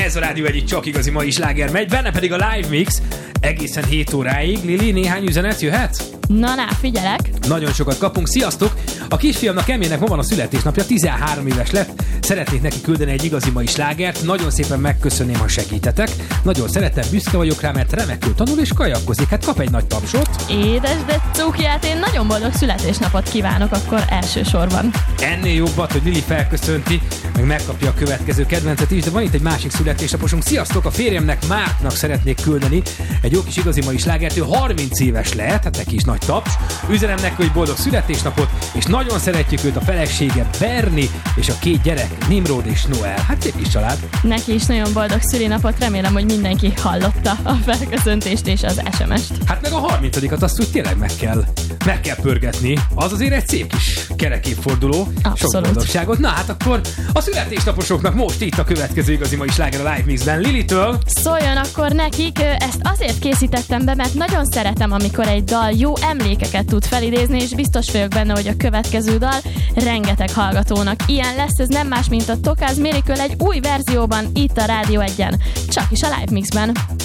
Ez a Rádió egyik csak igazi mai sláger megy, benne pedig a live mix egészen 7 óráig. Lili, néhány üzenet jöhet? Na, figyelek. Nagyon sokat kapunk. Sziasztok! A kisfiamnak Emmének ma van a születésnapja, 13 éves lett. Szeretnék neki küldeni egy igazi mai slágert. Nagyon szépen megköszönném, ha segítetek. Nagyon szeretem, büszke vagyok rá, mert remekül tanul és kajakozik. Hát kap egy nagy tapsot. Édes, de cukiát, én nagyon boldog születésnapot kívánok akkor elsősorban. Ennél jobbat, hogy Lili felköszönti, meg megkapja a következő kedvencet is, de van itt egy másik születésnaposunk. Sziasztok! A férjemnek, Márknak szeretnék küldeni egy jó kis igazi mai slágert. Ő 30 éves lehet, hát neki is nagy taps. Üzenem neki, hogy boldog születésnapot, és nagyon szeretjük őt, a felesége Berni, és a 2 gyerek, Nimrod és Noel. Hát szép kis család. Neki is nagyon boldog szülinapot, remélem, hogy mindenki hallotta a felköszöntést és az SMS-t. Hát meg a 30-at azt úgy tényleg meg kell pörgetni. Az azért egy szép kis kerek évforduló. Sok boldogságot. Na hát akkor a születésnaposoknak most itt a következő igazi mai sláger a Live Mixben. Lilitől szóljon akkor nekik, ezt azért készítettem be, mert nagyon szeretem, amikor egy dal jó emlékeket tud felidézni, és biztos vagyok benne, hogy a következő dal rengeteg hallgatónak ilyen lesz. Ez nem más, mint a Tokáz Miracle egy új verzióban itt a Rádió 1-en. Csak is a Live Mixben.